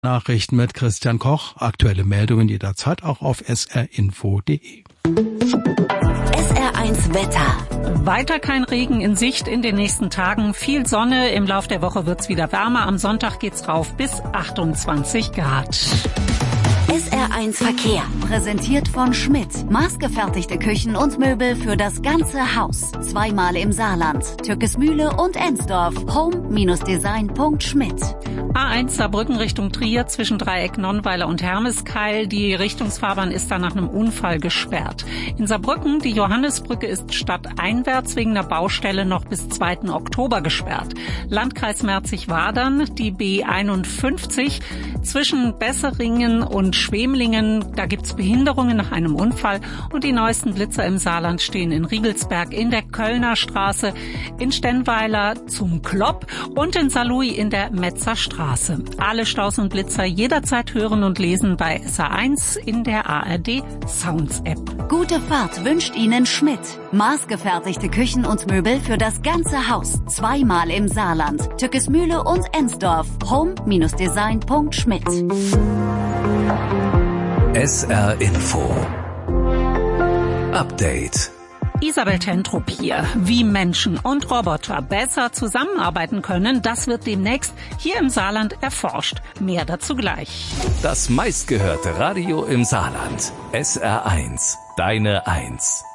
Nachrichten mit Christian Koch. Aktuelle Meldungen jederzeit auch auf srinfo.de. SR1 Wetter. Weiter kein Regen in Sicht in den nächsten Tagen. Viel Sonne. Im Lauf der Woche wird's wieder wärmer. Am Sonntag geht's rauf bis 28 Grad. SR1 Verkehr. Präsentiert von Schmidt. Maßgefertigte Küchen und Möbel für das ganze Haus. Zweimal im Saarland. Türkesmühle und Ensdorf. home-design.schmidt. A1 Saarbrücken Richtung Trier zwischen Dreieck Nonnweiler und Hermeskeil. Die Richtungsfahrbahn ist da nach einem Unfall gesperrt. In Saarbrücken, die Johannisbrücke ist stadteinwärts wegen der Baustelle noch bis 2. Oktober gesperrt. Landkreis Merzig-Wadern, die B51 zwischen Besseringen und Schwemlingen. Da gibt's Behinderungen nach einem Unfall. Und die neuesten Blitzer im Saarland stehen in Riegelsberg, in der Kölner Straße, in Stenweiler zum Klopp und in Saarlouis in der Metzer Straße. Alle Staus und Blitzer jederzeit hören und lesen bei SR1 in der ARD Sounds App. Gute Fahrt wünscht Ihnen Schmidt. Maßgefertigte Küchen und Möbel für das ganze Haus. Zweimal im Saarland. Türkesmühle und Ensdorf. home-design.schmidt. SR Info Update. Isabel Tentrup hier. Wie Menschen und Roboter besser zusammenarbeiten können, das wird demnächst hier im Saarland erforscht. Mehr dazu gleich. Das meistgehörte Radio im Saarland. SR1, deine Eins.